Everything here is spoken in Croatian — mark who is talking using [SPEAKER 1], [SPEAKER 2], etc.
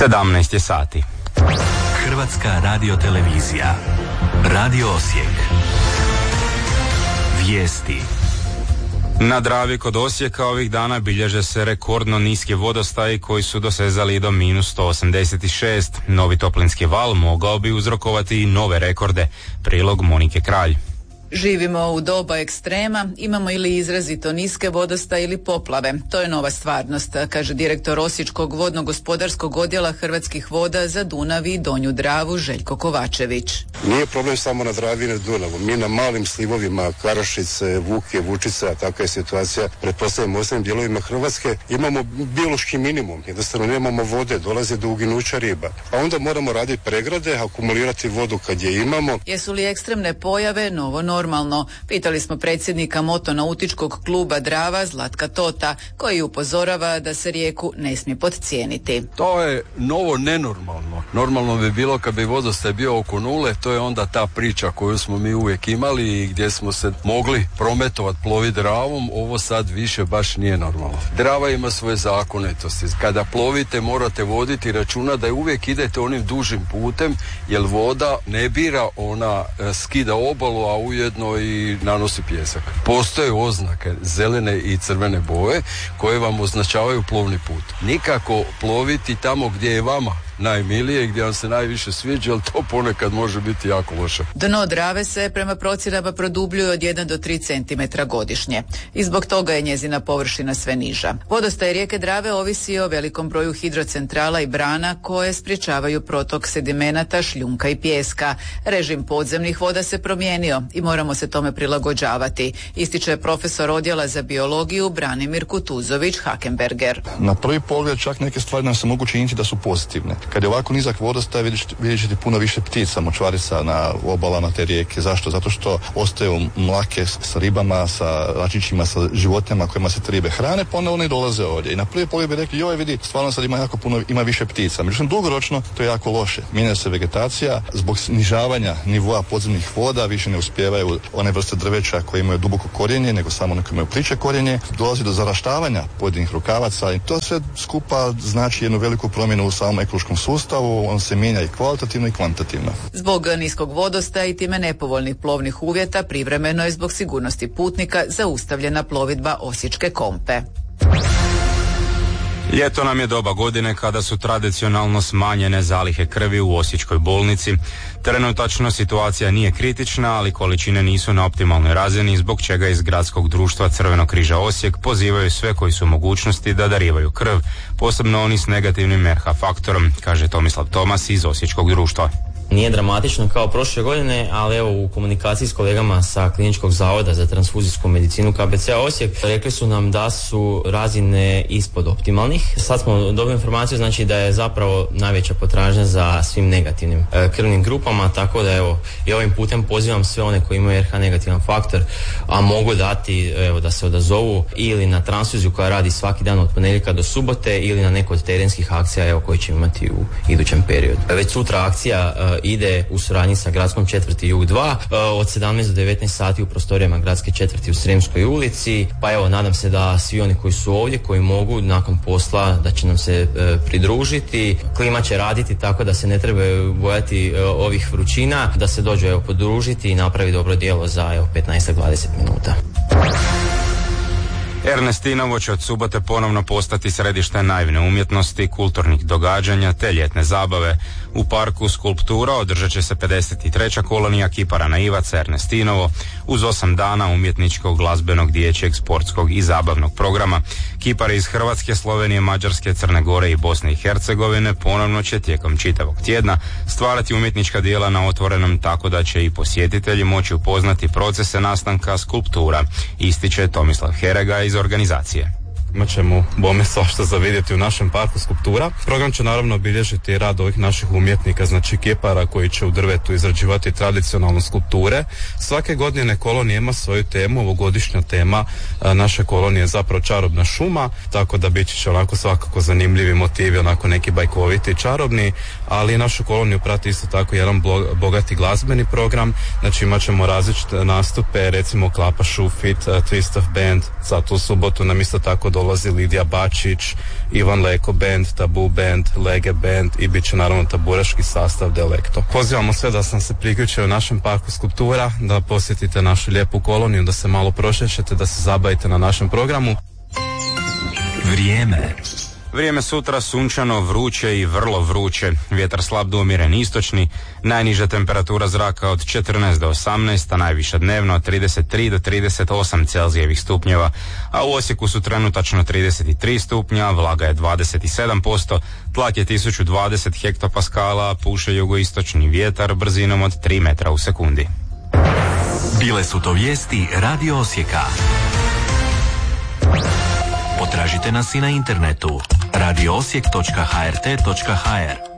[SPEAKER 1] 17 je sati.
[SPEAKER 2] Hrvatska radiotelevizija. Radio Osijek. Vijesti.
[SPEAKER 1] Na Dravi kod Osijeka ovih dana bilježe se rekordno niski vodostaji koji su dosezali do -186. Novi toplinski val mogao bi uzrokovati i nove rekorde. Prilog Monike Kralj.
[SPEAKER 3] Živimo u doba ekstrema, imamo ili izrazito niske vodostaje ili poplave. To je nova stvarnost, kaže direktor Osječkog vodno-gospodarskog odjela Hrvatskih voda za Dunav i Donju Dravu Željko Kovačević.
[SPEAKER 4] Nije problem samo na Dravi i na Dunavu. Mi na malim slivovima Karašice, Vuke, Vučica, takva je situacija, pretpostavljamo u ostalim dijelovima Hrvatske, imamo biološki minimum, jednostavno nemamo vode, dolaze do uginuća riba. A onda moramo raditi pregrade, akumulirati vodu kad je imamo.
[SPEAKER 3] Jesu li ekstremne pojave novo normalno? Pitali smo predsjednika motonautičkog kluba Drava Zlatka Tota, koji upozorava da se rijeku ne smije podcijeniti.
[SPEAKER 5] To je novo nenormalno. Normalno bi bilo kad bi vodostaj bio oko nule, to je onda ta priča koju smo mi uvijek imali i gdje smo se mogli prometovati, ploviti Dravom. Ovo sad više baš nije normalno. Drava ima svoje zakonitosti. Kada plovite morate voditi računa da uvijek idete onim dužim putem, jer voda ne bira, ona skida obalu, a ujedno i nanosi pijesak. Postoje oznake zelene i crvene boje koje vam označavaju plovni put. Nikako ploviti tamo gdje je vama najmilije, gdje vam se najviše sviđa, ali to ponekad može biti jako loše.
[SPEAKER 3] Dno Drave se prema procjenama produbljuje od 1 do 3 cm godišnje i zbog toga je njezina površina sve niža. Vodostaj rijeke Drave ovisi o velikom broju hidrocentrala i brana koje sprječavaju protok sedimenata, šljunka i pijeska. Režim podzemnih voda se promijenio i moramo se tome prilagođavati, ističe profesor odjela za biologiju Branimir Kutuzović-Hakenberger.
[SPEAKER 6] Na prvi pogled čak neke stvari nam se mogu činiti da su pozitivne. Kad je ovako nizak vodostaj vidjet ćete puno više ptica, močvarica na obalama te rijeke. Zašto? Zato što ostaju mlake s ribama, sa račićima, sa životinjama kojima se te ribe hrane, pa onda one dolaze ovdje. I na prvi pogled bi rekli, joj vidi, stvarno sad ima jako puno, ima više ptica. Međutim, dugoročno to je jako loše. Mijenja se vegetacija, zbog snižavanja nivoa podzemnih voda više ne uspijevaju one vrste drveća koje imaju duboko korijenje, nego samo one koje imaju pliće korijenje. Dolazi do zaraštavanja pojedinih rukavaca i to sve skupa znači jednu veliku promjenu u samom ekološkom sustavu, on se mijenja i kvalitativno i kvantitativno.
[SPEAKER 3] Zbog niskog vodostaja i time nepovoljnih plovnih uvjeta privremeno je zbog sigurnosti putnika zaustavljena plovidba Osječke Kompe.
[SPEAKER 1] Ljeto nam je doba godine kada su tradicionalno smanjene zalihe krvi u Osječkoj bolnici. Trenutačno situacija nije kritična, ali količine nisu na optimalnoj razini, zbog čega iz Gradskog društva Crvenog križa Osijek pozivaju sve koji su u mogućnosti da darivaju krv, posebno oni s negativnim RH faktorom, kaže Tomislav Tomas iz Osječkog društva.
[SPEAKER 7] Nije dramatično kao prošle godine, ali evo u komunikaciji s kolegama sa Kliničkog zavoda za transfuzijsku medicinu KBC-a Osijek rekli su nam da su razine ispod optimalnih. Sad smo dobili informaciju, znači da je zapravo najveća potražnja za svim negativnim krvnim grupama, tako da evo i ovim putem pozivam sve one koji imaju RH negativan faktor, a mogu dati, evo, da se odazovu ili na transfuziju koja radi svaki dan od ponedjeljka do subote ili na neku od terenskih akcija, evo, koji će imati u idućem periodu. Već sutra akcija ide u suradnji sa gradskom četvrti Jug 2 od 17 do 19 sati u prostorijama gradske četvrti u Sremskoj ulici. Pa evo, nadam se da svi oni koji su ovdje, koji mogu nakon posla, da će nam se pridružiti. Klima će raditi tako da se ne trebaju bojati ovih vrućina, da se dođu podružiti i napravi dobro djelo za 15-20 minuta.
[SPEAKER 1] Ernestinovo će od subote ponovno postati središte naivne umjetnosti, kulturnih događanja te ljetne zabave. U parku Skulptura održat će se 53. kolonija kipara naivaca Ernestinovo uz 8 dana umjetničkog, glazbenog, dječjeg, sportskog i zabavnog programa. Kipari iz Hrvatske, Slovenije, Mađarske, Crne Gore i Bosne i Hercegovine ponovno će tijekom čitavog tjedna stvarati umjetnička djela na otvorenom, tako da će i posjetitelji moći upoznati procese nastanka skulptura, ističe Tomislav Herega iz organizacije.
[SPEAKER 8] Imat ćemo bome svašta za vidjeti u našem parku Skulptura. Program će naravno obilježiti rad ovih naših umjetnika, znači kipara koji će u drvetu izrađivati tradicionalne skulpture. Svake godine kolonija ima svoju temu, ovogodišnja tema naše kolonije je zapravo čarobna šuma, tako da bit će onako svakako zanimljivi motivi, onako neki bajkoviti i čarobni, ali našu koloniju prati isto tako jedan bogati glazbeni program, znači imat ćemo različite nastupe, recimo Klapa Šufit, Twist of Band, sad u subotu nam isto tako dolazi Lidija Bačić, Ivan Leko band, Tabu band, Lege band i bit će naravno taburaški sastav Delekto. Pozivamo sve da sam se priključio u našem parku skulptura, da posjetite našu lijepu koloniju, da se malo prošećete, da se zabavite na našem programu.
[SPEAKER 1] Vrijeme sutra sunčano, vruće i vrlo vruće. Vjetar slab do umjeren istočni, najniža temperatura zraka od 14 do 18, a najviša dnevno od 33 do 38 Celzijevih stupnjeva, a u Osijeku su trenutačno 33 stupnja, vlaga je 27%, tlak je 1020 hektopaskala, puše jugoistočni vjetar brzinom od 3 metra u sekundi.
[SPEAKER 2] Bile su to vijesti Radio Osijeka. Potražite nas i na internetu radioosijek.hrt.hr.